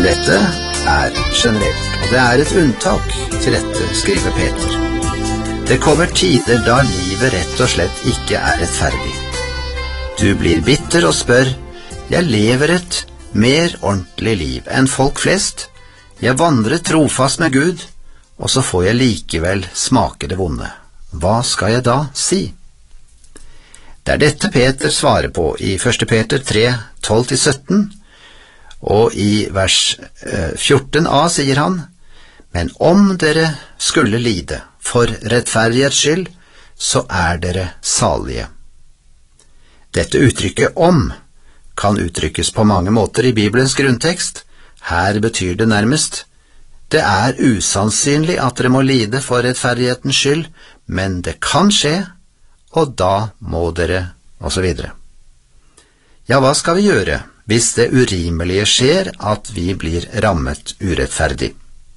Men dette er generelt, og det er et unntak til dette, skriver Peter. Det kommer tider da livet rett og slett ikke er rettferdig. Du blir bitter og spør, jeg lever et mer ordentlig liv enn folk flest, jeg vandrer trofast med Gud, og så får jeg likevel smake det vonde. Hva skal jeg da si? Det er dette Peter svarer på i 1. Peter 3, 12-17, og i vers 14a sier han, men om dere skulle lide for rettferdighets skyld, så er dere salige. Dette uttrykket om kan uttrykkes på mange måter i Bibelens grunntekst. Her betyr det nærmest, det er usannsynlig at dere må lide for rettferdighetens skyld, men det kan skje, og da må dere, og så videre. Ja, hva skal vi gjøre hvis det urimelige skjer at vi blir rammet urettferdig?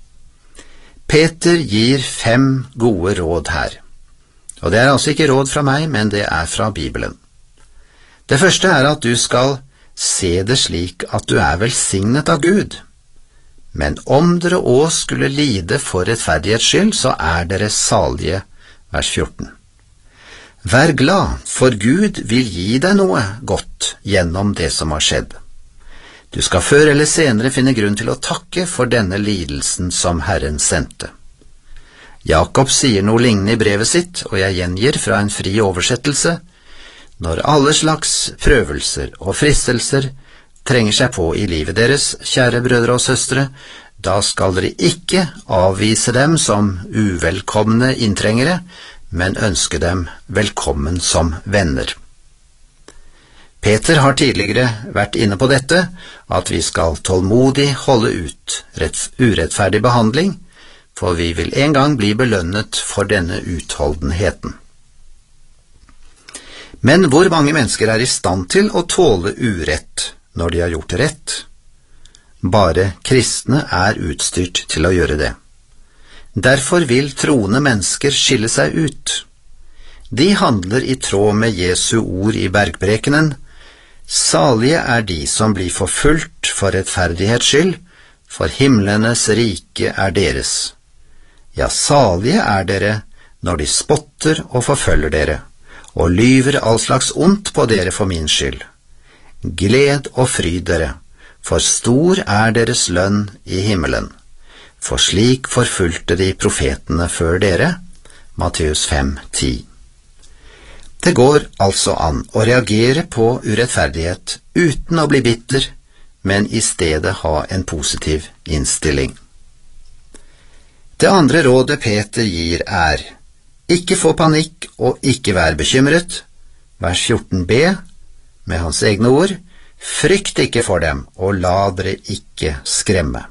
Peter gir 5 gode råd her, og det er altså ikke råd fra meg, men det er fra Bibelen. Det første er at du skal se det slik at du er velsignet av Gud. Men om dere også skulle lide for rettferdighets skyld, så er dere salige, vers 14. Vær glad, for Gud vil gi deg noe godt gjennom det som har skjedd. Du skal før eller senere finne grunn til å takke for denne lidelsen som Herren sendte. Jakob sier noe lignende i brevet sitt, og jeg gjengir fra en fri oversettelse. Når alle slags prøvelser og fristelser trenger seg på i livet deres, kjære brødre og søstre, da skal dere ikke avvise dem som uvelkomne inntrengere, men ønske dem velkommen som venner. Peter har tidligere vært inne på dette, at vi skal tålmodig holde ut urettferdig behandling, for vi vil en gang bli belønnet for denne utholdenheten. Men hvor mange mennesker er i stand til å tåle urett når de har gjort rett? Bare kristne er utstyrt til å gjøre det. Derfor vil troende mennesker skille seg ut. De handler i tråd med Jesu ord i bergprekenen. Salige er de som blir forfulgt for rettferdighets skyld, for himlenes rike er deres. Ja, salige er dere når de spotter og forfølger dere, og lyver all slags ondt på dere for min skyld. Gled og fryd dere, for stor er deres lønn i himmelen. For slik forfulgte de profetene før dere. Matteus 5:10. Det går altså an å reagere på urettferdighet uten å bli bitter, men i stedet ha en positiv innstilling. Det andre rådet Peter gir er, ikke få panikk og ikke vær bekymret, vers 14b, med hans egne ord, frykt ikke for dem og la dere ikke skremme.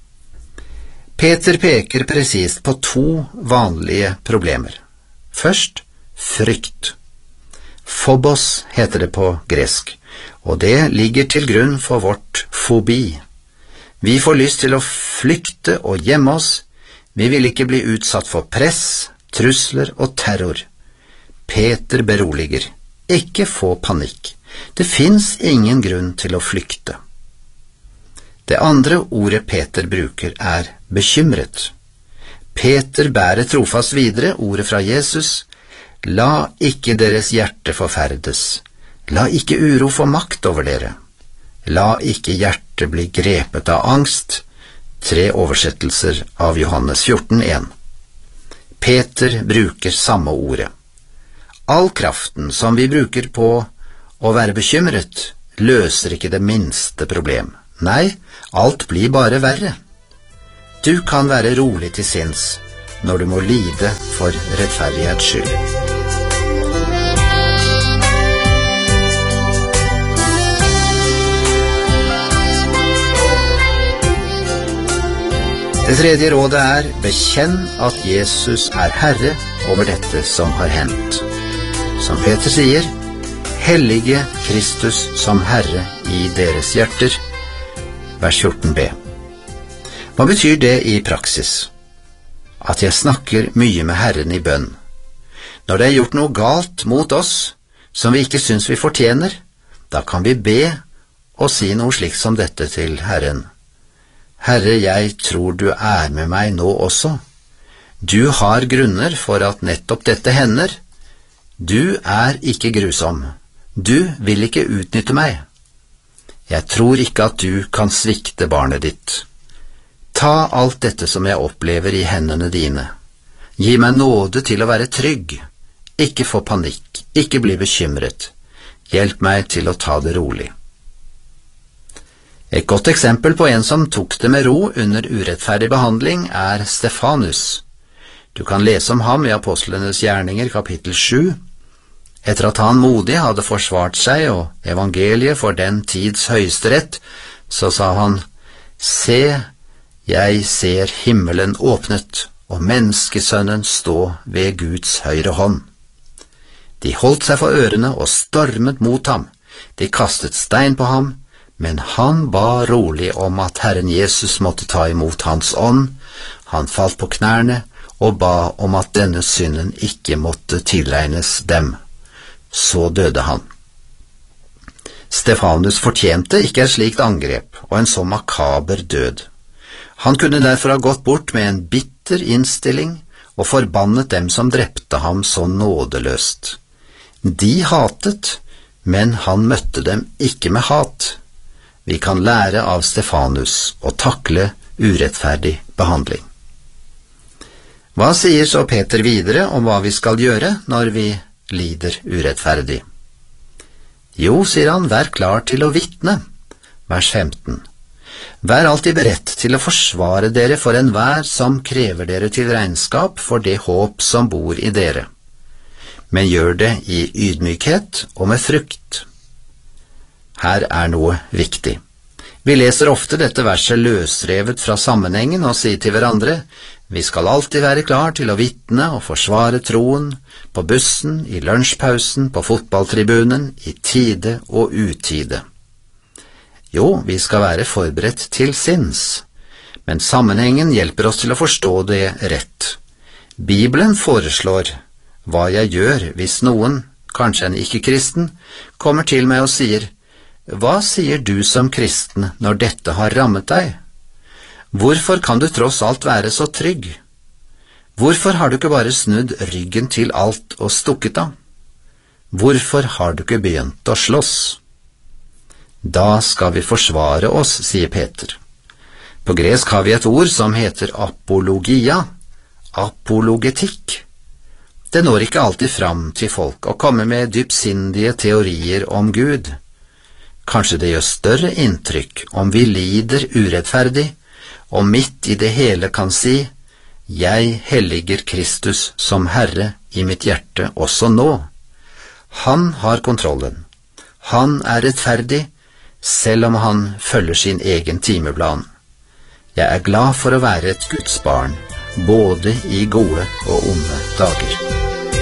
Peter peker presist på 2 vanlige problemer. Først, frykt. Phobos heter det på gresk, og det ligger til grunn for vårt fobi. Vi får lyst til å flykte og gjemme oss. Vi vil ikke bli utsatt for press, trusler og terror. Peter beroliger. Ikke få panikk. Det finnes ingen grunn til å flykte. Det andre ordet Peter bruker er bekymret. Peter bærer trofast videre ordet fra Jesus. La ikke deres hjerte forferdes. La ikke uro få makt over dere. La ikke hjertet bli grepet av angst. 3 oversettelser av Johannes 14:1. Peter bruker samme ordet. All kraften som vi bruker på å være bekymret, løser ikke det minste problem. Nei, alt blir bare verre. Du kan være rolig til sinns når du må lide for rettferdighets skyld. Det tredje rådet er, bekjenn at Jesus er Herre over dette som har hendt. Som Peter sier, hellige Kristus som Herre i deres hjerter, vers 14b. Hva betyr det i praksis? At jeg snakker mye med Herren i bønn. Når det er gjort noe galt mot oss, som vi ikke synes vi fortjener, da kan vi be og si noe slikt som dette til Herren. Herre, jeg tror du er med meg nå også. Du har grunner for at nettopp dette hender. Du er ikke grusom. Du vil ikke utnytte meg. Jeg tror ikke at du kan svikte barnet ditt. Ta alt dette som jeg opplever i hendene dine. Gi meg nåde til å være trygg. Ikke få panikk, ikke bli bekymret. Hjelp meg til å ta det rolig. Et godt eksempel på en som tok det med ro under urettferdig behandling er Stefanus. Du kan lese om ham i Apostlenes gjerninger kapittel 7. Etter at han modig hadde forsvart seg og evangeliet for den tids høyesterett, så sa han, «Se, jeg ser himmelen åpnet, og menneskesønnen stå ved Guds høyre hånd.» De holdt seg for ørene og stormet mot ham. De kastet stein på ham, men han ba rolig om at Herren Jesus måtte ta imot hans ånd. Han falt på knærne og ba om at denne synden ikke måtte tilregnes dem. Så døde han. Stefanus fortjente ikke et slikt angrep og en så makaber død. Han kunne derfor ha gått bort med en bitter innstilling og forbannet dem som drepte ham så nådeløst. De hatet, men han møtte dem ikke med hat. Vi kan lære av Stefanus å takle urettferdig behandling. Hva sier så Peter videre om hva vi skal gjøre når vi lider urettferdig? Jo, sier han, vær klar til å vitne. Vers 15. Vær alltid beredt til å forsvare dere for enhver som krever dere til regnskap for det håp som bor i dere. Men gjør det i ydmykhet og med frukt. Her er noe viktig. Vi leser ofte dette verset løsrevet fra sammenhengen og sier til hverandre, vi skal alltid være klar til å vitne og forsvare troen, på bussen, i lunsjpausen, på fotballtribunen, i tide og utide. Jo, vi skal være forberedt til sinns, men sammenhengen hjelper oss til å forstå det rett. Bibelen foreslår hva jeg gjør hvis noen, kanskje en ikke-kristen, kommer til meg og sier, «Hva sier du som kristen når dette har rammet deg? Hvorfor kan du tross alt være så trygg? Hvorfor har du ikke bare snudd ryggen til alt og stukket av? Hvorfor har du ikke begynt å slåss?» Da skal vi forsvare oss, sier Peter. På gresk har vi et ord som heter apologia, apologetikk. Det når ikke alltid fram til folk å komme med dypsindige teorier om Gud. Kanskje det gjør større inntrykk om vi lider urettferdig, og midt i det hele kan si, «Jeg helliger Kristus som Herre i mitt hjerte også nå.» Han har kontrollen. Han er rettferdig, selv om han følger sin egen timeplan. Jeg er glad for å være et Guds barn, både i gode og onde dager.